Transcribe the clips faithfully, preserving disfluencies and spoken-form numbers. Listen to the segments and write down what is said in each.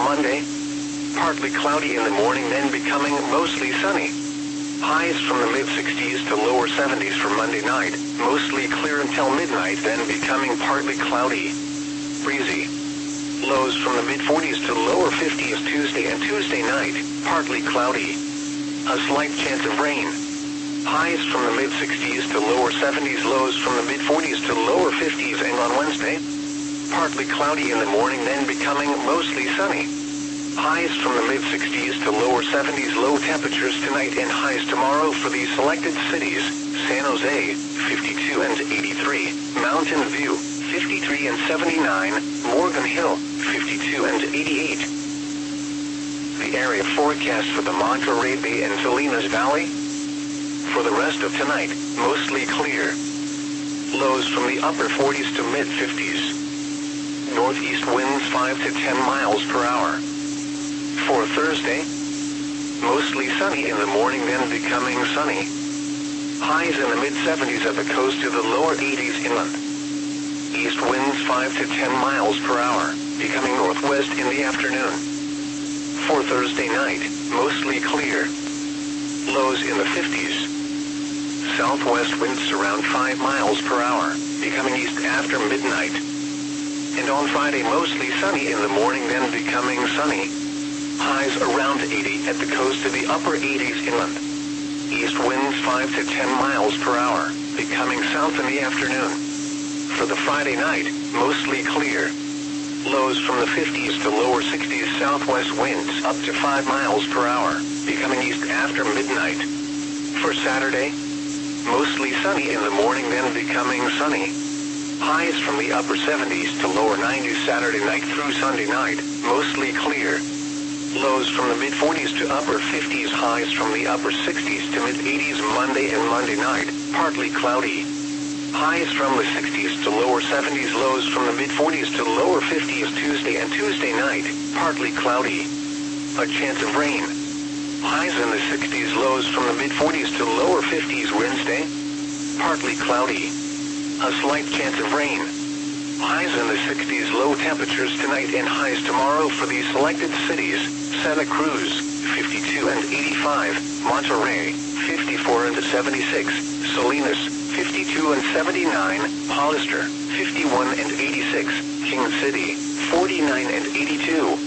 Monday. Partly cloudy in the morning, then becoming mostly sunny. Highs from the mid sixties to lower seventies for Monday night. Mostly clear until midnight, then becoming partly cloudy. Breezy. Lows from the mid forties to lower fifties Tuesday and Tuesday night. Partly cloudy. A slight chance of rain. Highs from the mid sixties to lower seventies. Lows from the mid forties to lower fifties. And on Wednesday, partly cloudy in the morning, then becoming mostly sunny. Highs from the mid sixties to lower seventies. Low temperatures tonight and highs tomorrow for these selected cities: San Jose, fifty-two and eighty-three, Mountain View, fifty-three and seventy-nine, Morgan Hill, fifty-two and eighty-eight. The area forecast for the Monterey Bay and Salinas Valley. For the rest of tonight, mostly clear. Lows from the upper forties to mid fifties. Northeast winds five to ten miles per hour. For Thursday, mostly sunny in the morning, then becoming sunny. Highs in the mid seventies at the coast to the lower eighties inland. East winds five to ten miles per hour, becoming northwest in the afternoon. For Thursday night, mostly clear. Lows in the fifties. Southwest winds around five miles per hour, becoming east after midnight. And on Friday, mostly sunny in the morning, then becoming sunny. Highs around eighty at the coast to the upper eighties inland. East winds five to ten miles per hour, becoming south in the afternoon. For the Friday night, mostly clear. Lows from the fifties to lower sixties. Southwest winds up to five miles per hour, becoming east after midnight. For Saturday, mostly sunny in the morning, then becoming sunny. Highs from the upper seventies to lower nineties Saturday night through Sunday night, mostly clear. Lows from the mid forties to upper fifties. Highs from the upper sixties to mid eighties Monday and Monday night, partly cloudy. Highs from the sixties to lower seventies. Lows from the mid forties to lower fifties Tuesday and Tuesday night, partly cloudy. A chance of rain. Highs in the sixties. Lows from the mid forties to lower fifties Wednesday, partly cloudy. A slight chance of rain. Highs in the sixties. Low temperatures tonight and highs tomorrow for these selected cities: Santa Cruz, fifty-two and eighty-five, Monterey, fifty-four and seventy-six, Salinas, fifty-two and seventy-nine, Hollister, fifty-one and eighty-six, King City, forty-nine and eighty-two.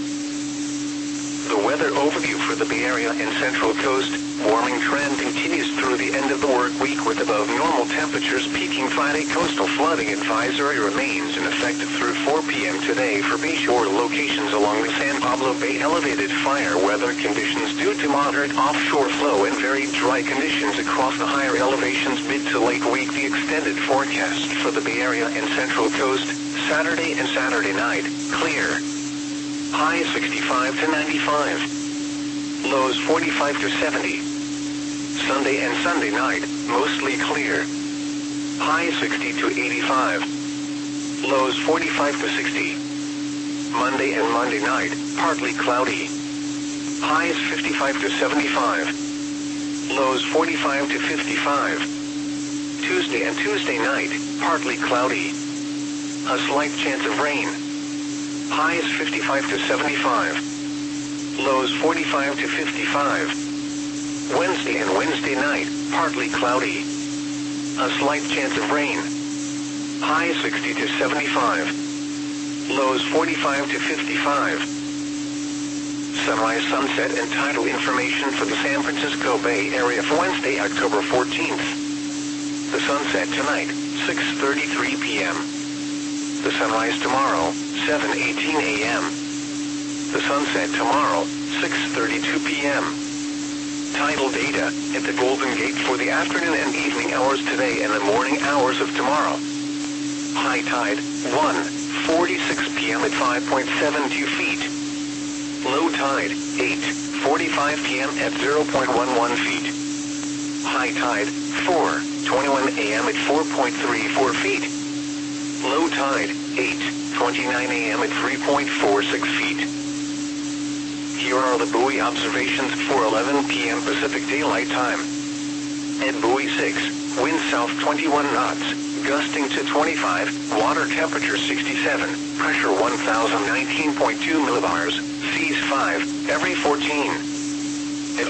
The weather overview for the Bay Area and Central Coast. Warming trend continues through the end of the work week with above normal temperatures peaking Friday. Coastal flooding advisory remains in effect through four p m today for bayshore locations along the San Pablo Bay. Elevated fire weather conditions due to moderate offshore flow and very dry conditions across the higher elevations mid to late week. The extended forecast for the Bay Area and Central Coast. Saturday and Saturday night, clear. High sixty-five to ninety-five. Lows forty-five to seventy. Sunday and Sunday night, mostly clear. High sixty to eighty-five. Lows forty-five to sixty. Monday and Monday night, partly cloudy. Highs fifty-five to seventy-five. Lows forty-five to fifty-five. Tuesday and Tuesday night, partly cloudy. A slight chance of rain. Highs fifty-five to seventy-five. Lows forty-five to fifty-five. Wednesday and Wednesday night, partly cloudy. A slight chance of rain. Highs sixty to seventy-five. Lows forty-five to fifty-five. Sunrise, sunset, and tidal information for the San Francisco Bay Area for Wednesday, October fourteenth. The sunset tonight, six thirty-three p m The sunrise tomorrow, seven eighteen a m The sunset tomorrow, six thirty-two p m Tidal data at the Golden Gate for the afternoon and evening hours today and the morning hours of tomorrow. High tide, one forty-six p m at five point seven two feet. Low tide, eight forty-five p m at zero point one one feet. High tide, four twenty-one a m at four point three four feet. Low tide, eight twenty-nine a m at three point four six feet. Here are the buoy observations for eleven p m Pacific Daylight Time. At buoy six, wind south twenty-one knots, gusting to twenty-five, water temperature sixty-seven, pressure one thousand nineteen point two millibars, seas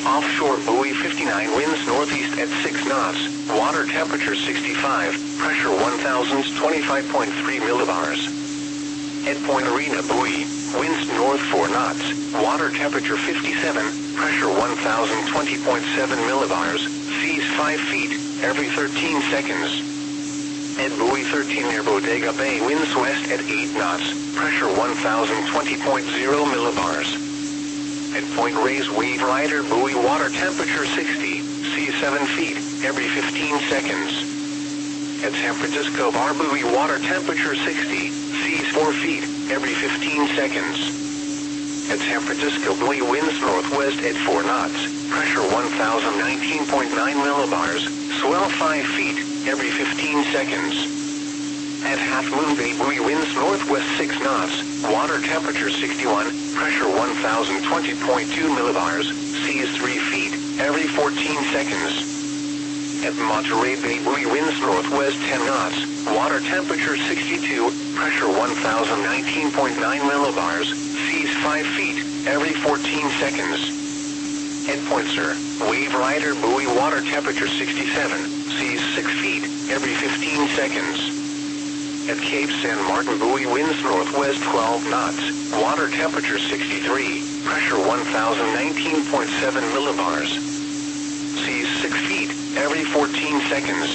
Offshore buoy fifty-nine, winds northeast at six knots, water temperature sixty-five, pressure one thousand twenty-five point three millibars. At Point Arena buoy, winds north four knots, water temperature fifty-seven, pressure one thousand twenty point seven millibars, seas five feet, every thirteen seconds. At buoy thirteen near Bodega Bay, winds west at eight knots, pressure one thousand twenty point zero millibars. At Point Reyes Wave Rider buoy, water temperature sixty, seas seven feet, every fifteen seconds. At San Francisco Bar buoy, water temperature sixty, seas four feet, every fifteen seconds. At San Francisco buoy, winds northwest at four knots, pressure one thousand nineteen point nine millibars, swell five feet, every fifteen seconds. At Half Moon Bay buoy, winds northwest six knots, water temperature sixty-one, pressure one thousand twenty point two millibars, seas three feet, every fourteen seconds. At Monterey Bay buoy, winds northwest ten knots, water temperature sixty-two, pressure one thousand nineteen point nine millibars, seas five feet, every fourteen seconds. At Point Sur, Wave Rider buoy, water temperature sixty-seven, seas six feet, every fifteen seconds. At Cape San Martin buoy, winds northwest twelve knots, water temperature sixty-three, pressure one thousand nineteen point seven millibars, seas six feet, every fourteen seconds.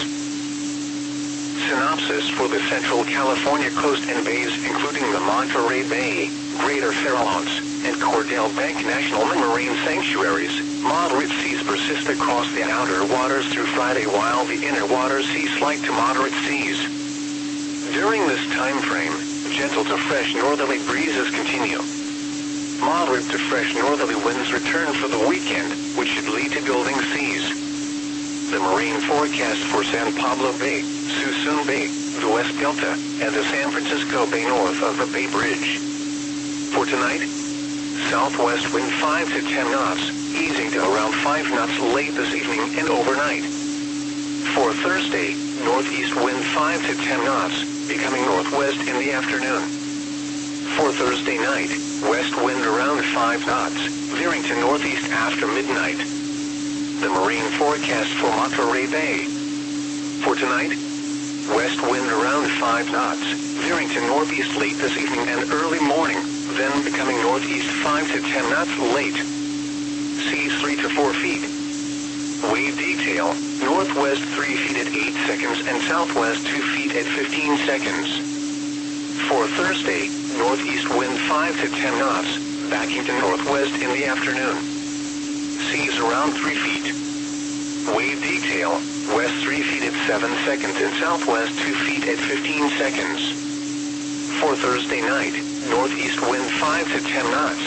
Synopsis for the Central California coast and bays, including the Monterey Bay, Greater Farallones, and Cordell Bank National Marine Sanctuaries. Moderate seas persist across the outer waters through Friday, while the inner waters see slight to moderate seas. During this time frame, gentle to fresh northerly breezes continue. Moderate to fresh northerly winds return for the weekend, which should lead to building seas. The marine forecast for San Pablo Bay, Suisun Bay, the West Delta, and the San Francisco Bay north of the Bay Bridge. For tonight, southwest wind five to ten knots, easing to around five knots late this evening and overnight. For Thursday, northeast wind five to ten knots, becoming northwest in the afternoon. For Thursday night, west wind around five knots, veering to northeast after midnight. The marine forecast for Monterey Bay. For tonight, west wind around five knots, veering to northeast late this evening and early morning, then becoming northeast five to ten knots late. Seas three to four feet. Wave detail, northwest three feet at eight seconds and southwest two feet at fifteen seconds. For Thursday, northeast wind five to ten knots, backing to northwest in the afternoon. Seas around three feet. Wave detail, west three feet at seven seconds and southwest two feet at fifteen seconds. For Thursday night, northeast wind five to ten knots.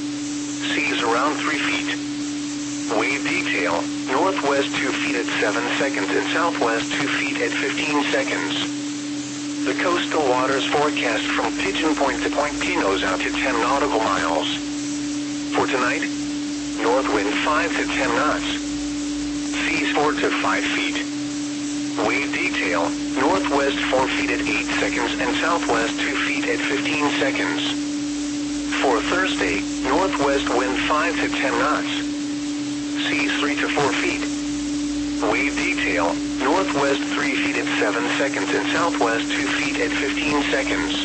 Seas around three feet. Wave detail, northwest two feet at seven seconds and southwest two feet at fifteen seconds. The coastal waters forecast from Pigeon Point to Point Pinos out to ten nautical miles. For tonight, north wind five to ten knots. Seas four to five feet. Wave detail, northwest four feet at eight seconds and southwest two feet at fifteen seconds. For Thursday, northwest wind five to ten knots. Seas three to four feet. Wave detail, northwest three feet at seven seconds and southwest two feet at fifteen seconds.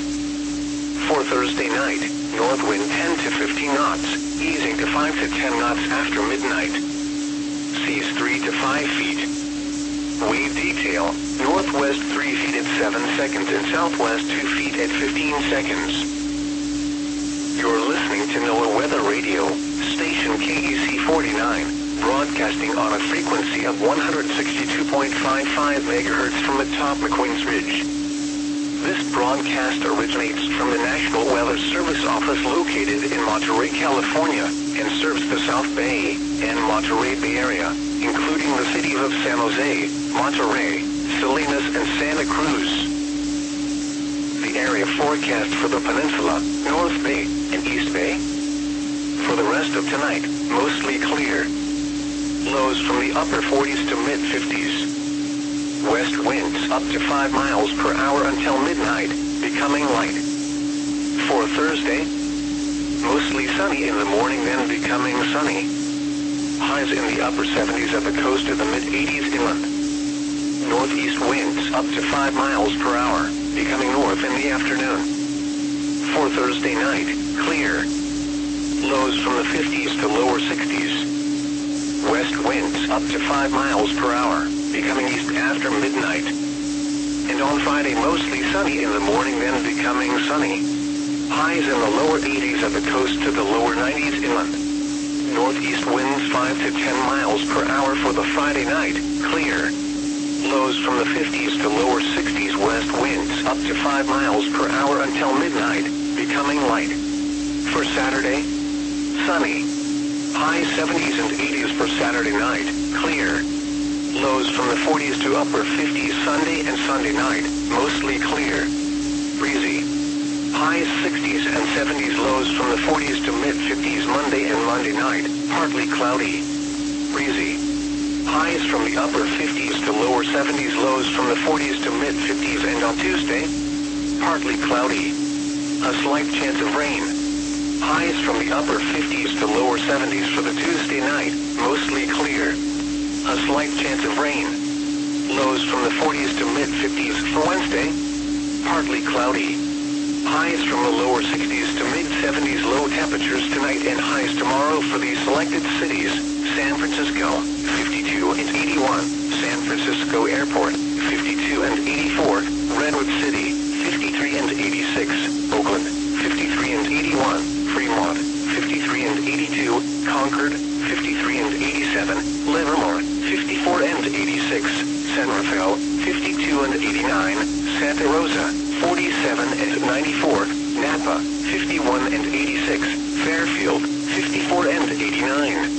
For Thursday night, north wind ten to fifteen knots, easing to five to ten knots after midnight. Seas three to five feet. Wave detail, northwest three feet at seven seconds and southwest two feet at fifteen seconds. You're listening to NOAA Weather Radio, station K E C forty-nine. Broadcasting on a frequency of one hundred sixty-two point five five megahertz from atop McQueen's Ridge. This broadcast originates from the National Weather Service office located in Monterey, California, and serves the South Bay and Monterey Bay area, including the cities of San Jose, Monterey, Salinas, and Santa Cruz. The area forecast for the peninsula, North Bay, and East Bay. For the rest of tonight, mostly clear. Lows from the upper forties to mid-fifties. West winds up to five miles per hour until midnight, becoming light. For Thursday, mostly sunny in the morning, then becoming sunny. Highs in the upper seventies at the coast to the mid-eighties inland. Northeast winds up to five miles per hour, becoming north in the afternoon. For Thursday night, clear. Lows from the fifties to lower sixties. West winds up to five miles per hour, becoming east after midnight. And on Friday, mostly sunny in the morning, then becoming sunny. Highs in the lower eighties at the coast to the lower nineties inland. Northeast winds five to ten miles per hour for the Friday night, clear. Lows from the fifties to lower sixties. West winds up to five miles per hour until midnight, becoming light. For Saturday, sunny. High seventies and eighties for Saturday night, clear. Lows from the forties to upper fifties Sunday and Sunday night, mostly clear. Breezy. Highs sixties and seventies, lows from the forties to mid-fifties Monday and Monday night, partly cloudy. Breezy. Highs from the upper fifties to lower seventies, lows from the forties to mid-fifties, and on Tuesday, partly cloudy. A slight chance of rain. Highs from the upper fifties to lower seventies for the Tuesday night, mostly clear. A slight chance of rain. Lows from the forties to mid-fifties for Wednesday, partly cloudy. Highs from the lower sixties to mid-seventies, low temperatures tonight and highs tomorrow for these selected cities: San Francisco, fifty-two and eighty-one, San Francisco Airport, fifty-two and eighty-four, Redwood City, fifty-three and eighty-six, Oakland, fifty-three and eighty-one, Fremont, fifty-three and eighty-two, Concord, fifty-three and eighty-seven, Livermore, fifty-four and eighty-six, San Rafael, fifty-two and eighty-nine, Santa Rosa, forty-seven and ninety-four, Napa, fifty-one and eighty-six, Fairfield, fifty-four and eighty-nine.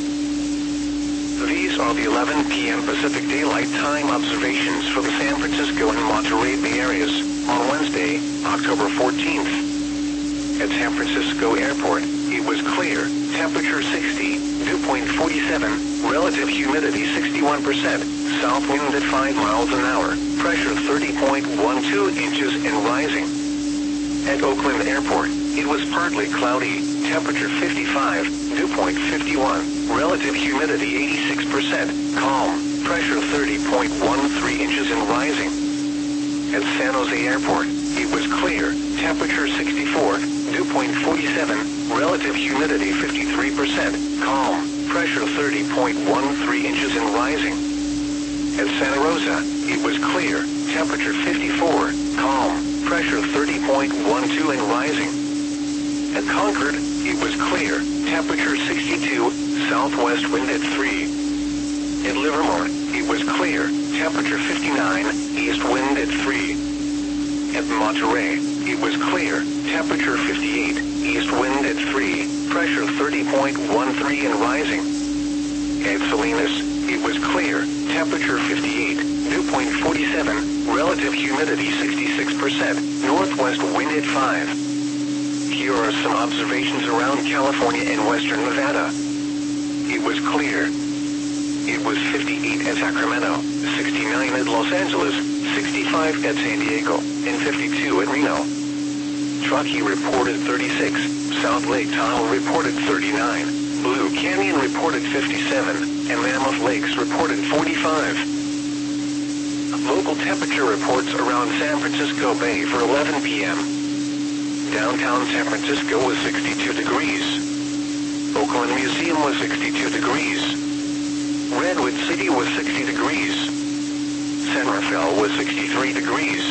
These are the eleven p m Pacific Daylight Time observations for the San Francisco and Monterey Bay areas on Wednesday, October fourteenth. At San Francisco Airport, it was clear, temperature sixty, dew point forty-seven, relative humidity sixty-one percent, south wind at five miles an hour, pressure thirty point one two inches and rising. At Oakland Airport, it was partly cloudy, temperature fifty-five, dew point fifty-one, relative humidity eighty-six percent, calm, pressure thirty point one three inches and rising. At San Jose Airport, it was clear, temperature sixty-four, dew point forty-seven, relative humidity fifty-three percent, calm, pressure thirty point one three inches and rising. At Santa Rosa, it was clear, temperature fifty-four, calm, pressure thirty point one two and rising. At Concord, it was clear, temperature sixty-two, southwest wind at three. At Livermore, it was clear, temperature fifty-nine, east wind at three. At Monterey, it was clear, temperature fifty-eight, east wind at three, pressure thirty point one three and rising. At Salinas, it was clear, temperature fifty-eight, dew point forty-seven, relative humidity sixty-six percent, northwest wind at five. Here are some observations around California and western Nevada. It was clear. It was fifty-eight at Sacramento, sixty-nine at Los Angeles, sixty-five at San Diego, and fifty-two at Reno. Truckee reported thirty-six, South Lake Tahoe reported thirty-nine, Blue Canyon reported fifty-seven, and Mammoth Lakes reported forty-five. Local temperature reports around San Francisco Bay for eleven p m Downtown San Francisco was sixty-two degrees. Oakland Museum was sixty-two degrees. Redwood City was sixty degrees. San Rafael was sixty-three degrees.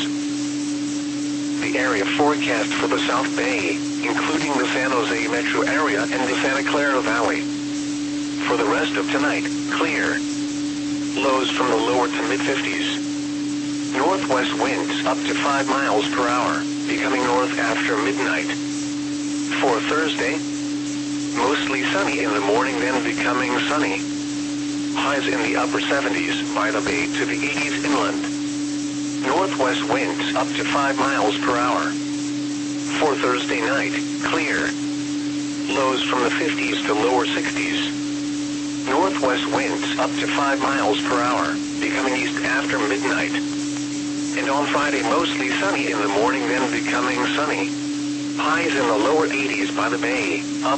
The area forecast for the South Bay, including the San Jose metro area and the Santa Clara Valley. For the rest of tonight, clear. Lows from the lower to mid-fifties. Northwest winds up to five miles per hour, becoming north after midnight. For Thursday, mostly sunny in the morning, then becoming sunny. Highs in the upper seventies by the bay to the eighties inland. Northwest winds up to five miles per hour. For Thursday night, clear. Lows from the fifties to lower sixties. Northwest winds up to five miles per hour, becoming east after midnight. And on Friday, mostly sunny in the morning, then becoming sunny. Highs in the lower eighties by the bay, up